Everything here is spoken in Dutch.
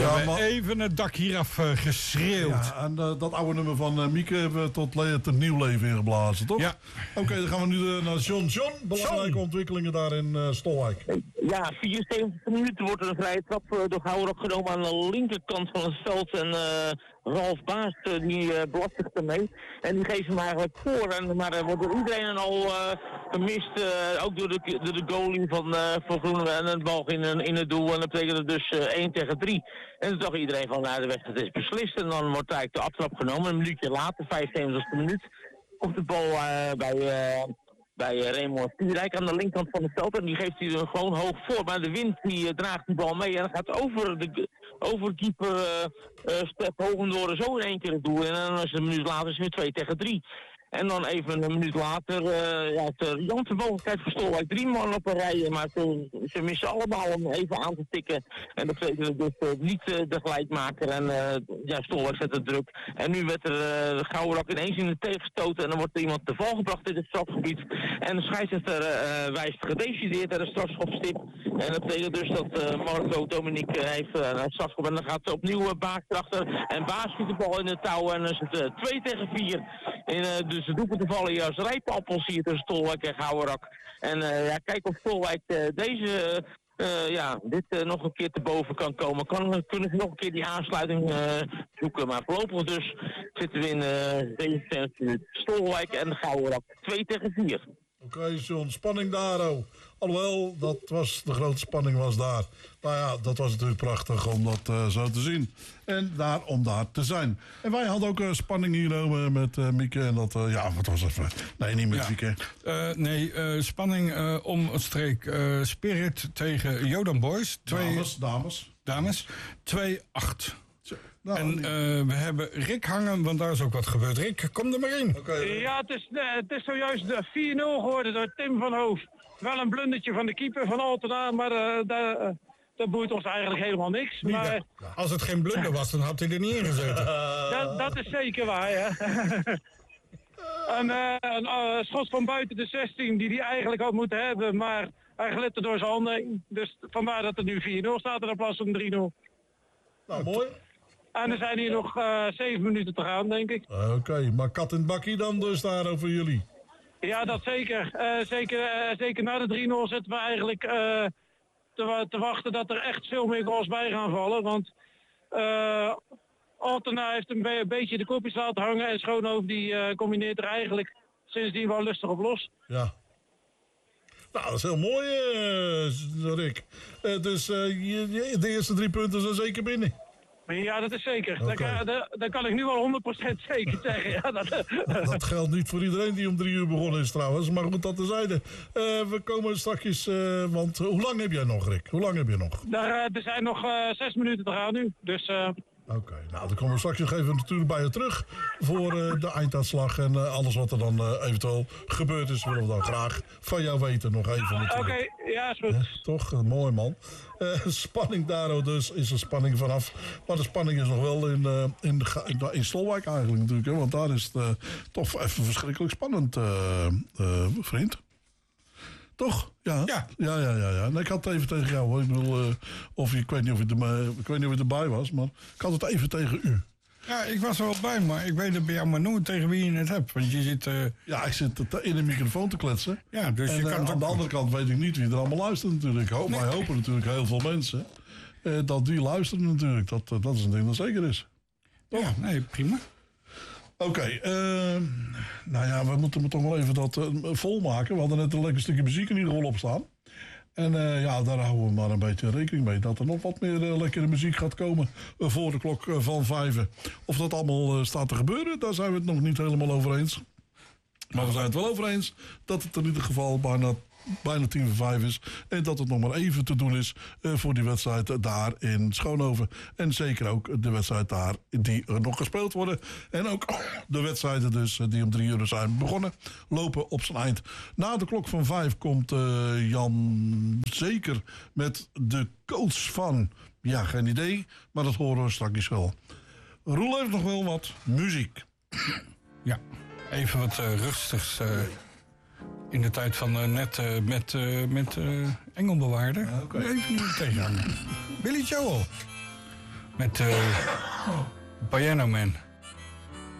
hebben maar even het dak hier af geschreeuwd. Ja, en dat oude nummer van Mieke hebben we tot nieuw leven ingeblazen, toch? Ja. Oké, dan gaan we nu naar John. John, belangrijke ontwikkelingen daar in Stolwijk. Ja, 74 minuten wordt er een vrije trap door Gouwer genomen aan de linkerkant van het veld. En Ralf Baas die belast zich ermee. En die geeft hem eigenlijk voor. Maar er wordt door iedereen al gemist. Ook door de goalie van Groenlo. En een bal in het doel. En dat betekent dus 1 tegen 3. En toen dacht iedereen van, nou, de wedstrijd is beslist. En dan wordt eigenlijk de aftrap genomen. Een minuutje later, 75 minuut, komt de bal bij Raymond Stierijk aan de linkerkant van het veld. En die geeft hij er gewoon hoog voor. Maar de wind die draagt die bal mee. En dan gaat over keeper Stef Hogendoren zo in één keer het doel. En dan is het een minuut later is het weer 2 tegen 3. En dan even een minuut later heeft Jan de mogelijkheid voor Stolwijk 3 man op een rij. Maar ze missen allemaal om even aan te tikken. En dat betekent dus niet de gelijkmaker. En Stolwijk zet het druk. En nu werd er Gouwerak ineens in de tegenstoten. En dan wordt er iemand te val gebracht in het strafgebied. En de scheidsrechter wijst gedecideerd naar de strafschopstip. En dat betekent dus dat Marco Dominique heeft een strafschop. En dan gaat ze opnieuw Baas erachter. En Baas schiet de bal in het touw. En dan is het 2 tegen 4. Dus de doeken te vallen hier als rijpappels hier tussen Stolwijk en Gouwerak. En kijk of Stolwijk dit nog een keer te boven kan komen. Kunnen ze nog een keer die aansluiting zoeken. Maar voorlopig dus zitten we in 77 minuten. Stolwijk en Gouwerak 2 tegen 4. Oké, John, spanning daar, oh. Alhoewel, de grote spanning was daar. Nou ja, dat was natuurlijk prachtig om dat zo te zien. En om daar te zijn. En wij hadden ook spanning hier met Mieke. En dat, wat was dat? Nee, niet met Mieke. Spanning om het streek Spirit tegen Jodan Boys. Dames. 2-8. Nou, en we hebben Rick hangen, want daar is ook wat gebeurd. Rick, kom er maar in. Okay. Ja, het is zojuist 4-0 geworden door Tim van Hoof. Wel een blundertje van de keeper van Altena, maar dat boeit ons eigenlijk helemaal niks. Maar, als het geen blunder was, dan had hij er niet in gezeten. Dat is zeker waar, ja. Een schot van buiten de 16 die hij eigenlijk had moeten hebben, maar hij glipte door zijn handen heen. Dus vandaar dat het nu 4-0 staat in plaats van 3-0. Nou, mooi. En er zijn hier nog 7 minuten te gaan, denk ik. Oké, maar kat en bakkie dan dus daar over jullie? Ja, dat zeker. Zeker na de 3-0 zitten we eigenlijk te wachten dat er echt veel meer goals bij gaan vallen. Want Altena heeft een beetje de kopjes laten hangen. En Schoonhoofd die combineert er eigenlijk sindsdien wel lustig op los. Ja. Nou, dat is heel mooi, Rick. Dus de eerste 3 punten zijn zeker binnen. Ja, dat is zeker. Okay. Dat kan ik nu wel 100% zeker zeggen. Ja, dat geldt niet voor iedereen die om 3 uur begonnen is trouwens. Maar goed, dat terzijde. We komen straks, want hoe lang heb jij nog, Rick? Hoe lang heb je nog? Er zijn nog 6 minuten te gaan nu. Dus... Oké, nou dan komen we straks nog even natuurlijk bij je terug voor de einduitslag en alles wat er dan eventueel gebeurd is, willen we dan graag van jou weten nog even. Oké, ja, is goed. Toch, mooi man. Spanning daar dus is er spanning vanaf, maar de spanning is nog wel in Stolwijk eigenlijk natuurlijk, hè, want daar is het toch even verschrikkelijk spannend, vriend. Toch? Ja. Nee, ik had het even tegen jou, hoor. Ik bedoel, ik weet niet of je erbij was, maar ik had het even tegen u. Ja, ik was er wel bij, maar ik weet bij jou maar nooit tegen wie je het hebt. Want je zit... Ja, ik zit in de microfoon te kletsen. Ja, dus je kan aan de andere kant weet ik niet wie er allemaal luistert natuurlijk. Wij hopen natuurlijk heel veel mensen dat die luisteren natuurlijk. Dat is een ding dat zeker is. Toch? Ja, nee, prima. Oké, nou ja, we moeten toch wel even dat volmaken. We hadden net een lekker stukje muziek in ieder geval op staan. En daar houden we maar een beetje rekening mee. Dat er nog wat meer lekkere muziek gaat komen voor de klok van 5. Of dat allemaal staat te gebeuren, daar zijn we het nog niet helemaal over eens. Maar we zijn het wel over eens dat het in ieder geval bijna 4:50 is. En dat het nog maar even te doen is voor die wedstrijd daar in Schoonhoven. En zeker ook de wedstrijd daar die er nog gespeeld worden. En ook de wedstrijden dus die om 3 uur zijn begonnen. Lopen op zijn eind. Na de klok van 5 komt Jan zeker met de coach van... Ja, geen idee. Maar dat horen we straks wel. Roel heeft nog wel wat muziek. Ja, even wat rustigs... in de tijd van met Engelbewaarder. Okay. Even tegenhangen. Billy Joel. Met Piano Man.